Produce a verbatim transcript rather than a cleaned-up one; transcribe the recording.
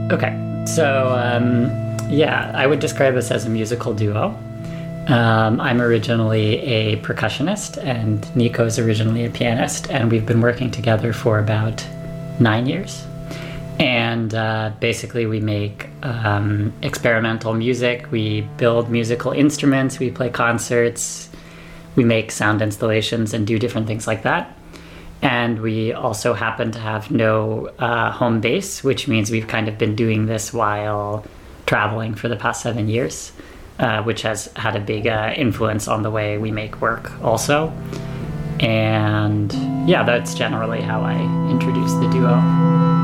Okay, so um, yeah, I would describe us as a musical duo. Um, I'm originally a percussionist, and Nico's originally a pianist, and we've been working together for about nine years. And uh, basically, we make um, experimental music, we build musical instruments, we play concerts, we make sound installations and do different things like that. And we also happen to have no uh, home base, which means we've kind of been doing this while traveling for the past seven years, uh, which has had a big uh, influence on the way we make work also. And yeah, that's generally how I introduce the duo.